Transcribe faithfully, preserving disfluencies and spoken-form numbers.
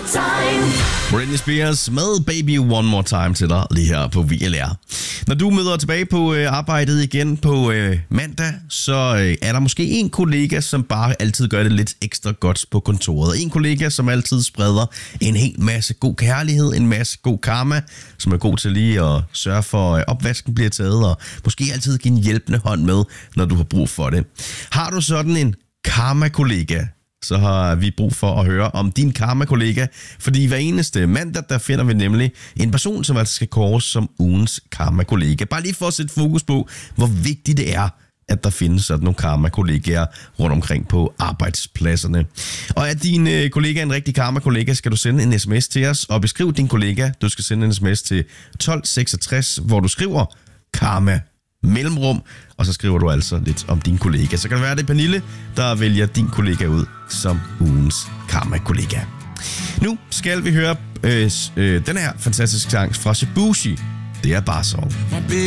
Time. Britney Spears med Baby One More Time til dig lige her på V L R. Når du møder tilbage på øh, arbejdet igen på øh, mandag, så øh, er der måske en kollega, som bare altid gør det lidt ekstra godt på kontoret. En kollega, som altid spreder en hel masse god kærlighed, en masse god karma, som er god til lige at sørge for, at opvasken bliver taget, og måske altid give en hjælpende hånd med, når du har brug for det. Har du sådan en karma-kollega, så har vi brug for at høre om din karma-kollega, fordi hver eneste mandag, der finder vi nemlig en person, som altså skal kåres som ugens karma-kollega. Bare lige for at sætte fokus på, hvor vigtigt det er, at der findes sådan nogle karma-kollegaer rundt omkring på arbejdspladserne. Og er din øh, kollega en rigtig karma-kollega, skal du sende en sms til os og beskriv din kollega. Du skal sende en sms til tolv seksogtres, hvor du skriver karma mellemrum, og så skriver du altså lidt om din kollega. Så kan det være, det er Pernille, der vælger din kollega ud som ugens karma-kollega. Nu skal vi høre øh, øh, den her fantastiske sang fra Shibushi. Det er bare så.